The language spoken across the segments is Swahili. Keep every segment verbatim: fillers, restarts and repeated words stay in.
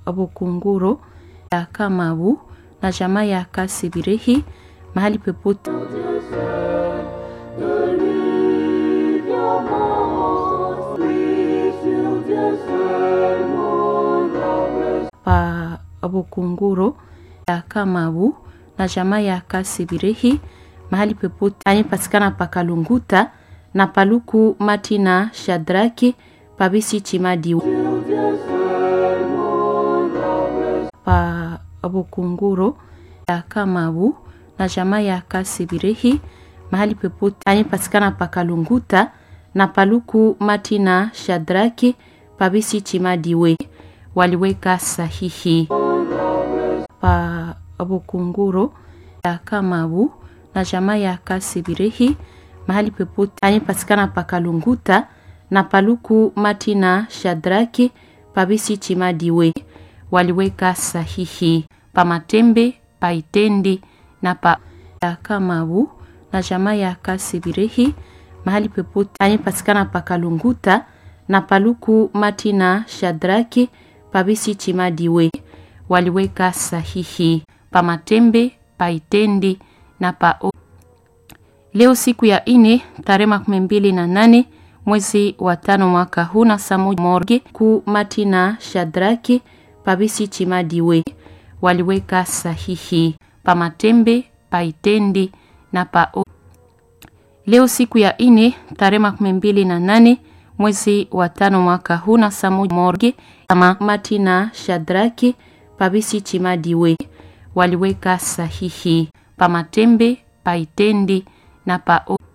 Abokunguro ya Kamabu na jamaa ya Kasibirehi mahali popote pa Abokunguro ya Kamabu na jamaa ya Kasibirehi mahali popote anapatikana pa Kalunguta na Paluku Matina Shadraki Pabisi Chimadi pa Abokunguro ya Kamabu na jamaa ya Kasibirehi mahali popote anapatikana pa Kalunguta na Paluku Matina Shadraki Pabisi Chimadi we waliweka sahihi pa Abokunguro ya Kamabu na jamaa ya Kasibirehi mahali popote anapatikana pa Kalunguta na Paluku Matina Shadraki Pabisi Chimadi we waliweka sahihi pa Matembe pa Itendi na pa ya Kamabu na jamaa ya Kasibirehi mahali popote anapatikana pa Kalunguta na Paluku Matina Shadraki Pabisi Chimadi we waliweka sahihi pa Matembe pa Itendi na pa o. Leo siku ya ine tarehe makumi mbili na nane mwezi wa tano mwaka huu na saa moja morge ku Matina Shadraki Pabisi Chimadi we waliweka sahihi pa Matembe pa Itendi na pa o. Leo siku ya ine tarehe makumi mbili na nane mwezi wa tano mwaka huu na saa moja morge kama Matina Shadraki Pabisi Chimadi we waliweka sahihi pa Matembe pa Itendi na pa o.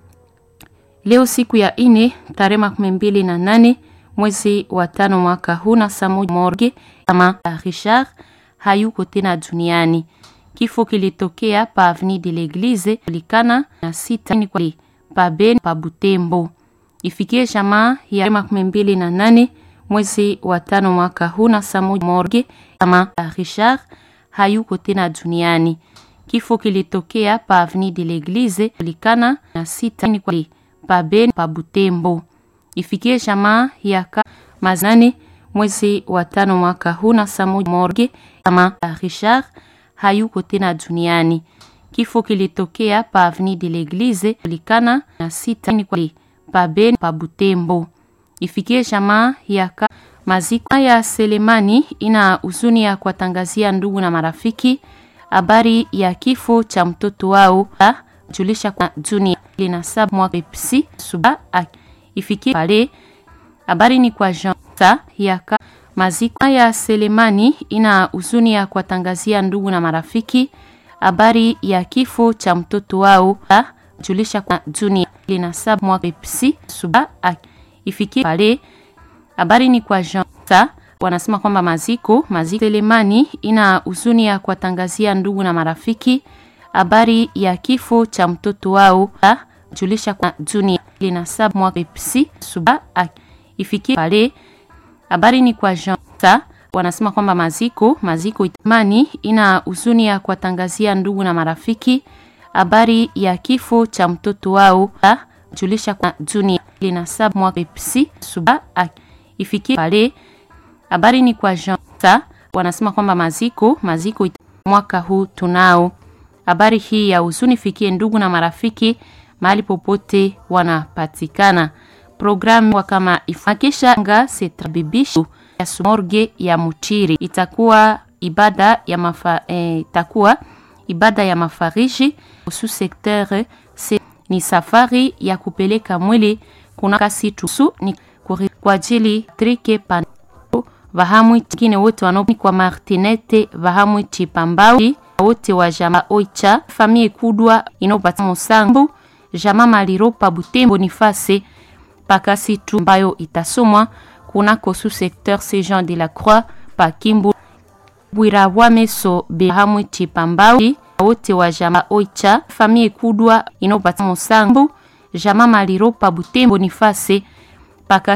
Leo siku ya ine tarehe makumi mbili na nane mwezi wa tano mwaka huu na saa moja morge kama Richard hayuko tena duniani. Kifo kilitokea pa Avenue de l'Eglise likana na sita ni kwa pa Ben pa Butembo. Ifikie jamaa ya makumi mbili na nane mwezi wa tano mwaka huu na saa moja morge kama Richard hayuko tena duniani. Kifo kilitokea pa Avenue de l'Eglise likana na sita ni kwa pa Ben pa Butembo. Ifikie jamaa ya mazane mwezi wa tano mwaka huu na saa moja morge kama Richard hayuko tena duniani. Kifo kilitokea pa Avenue de l'Eglise likana na sita ni kwa pa Ben pa Butembo. Ifikie jamaa ya maziko ya Selemani ina uzuni ya kuwatangazia ndugu na marafiki habari ya kifo cha mtoto wao julisha kwa dunia lina sab mwaka epsi suba ifikie pale habari ni kwa Jean ya maziko ya Selemani ina uzuni ya kuwatangazia ndugu na marafiki habari ya kifo cha mtoto wao julisha kwa dunia lina sab mwaka epsi suba ifikie pale habari ni kwa Jean wanasema kwamba maziko maziko Selemani ina uzuni ya kuwatangazia ndugu na marafiki habari ya kifo cha mtoto wao julisha kwa dunia lina sab mwaka epsi suba ifikie pale habari ni kwa Jean wanasema kwamba maziko maziko Selemani ina uzuni ya kuwatangazia ndugu na marafiki habari ya kifo cha mtoto wao julisha kwa dunia lina sab mwaka epsi suba ifikie pale habari ni kwa Jean wanasema kwamba maziko maziko mwaka huu tunao. Habari hii ya uzuni fikie ndugu na marafiki mahali popote wanapatikana. Programu wa kama ifakisha nga setrabibishu ya sumorge ya Mutiri itakuwa ibada ya mafa eh, itakuwa ibada ya mafariji usu sektere se, ni safari ya kupeleka mwili kuna kasi tusu ni kwa ajili trike pan vahamwi kine wote wanopi kwa Martinete vahamwi chipambao wote wa jama oicha famille kudwa inopata musambu jama maliropa Butembo nifase pakasi tu mbayo itasomwa kunako sous secteur Saint Jean de la Croix pa Kimbu Bwirawa meso behamwi chipambao wote wa jama oicha famille kudwa inopata musambu jama maliropa Butembo nifase pakasi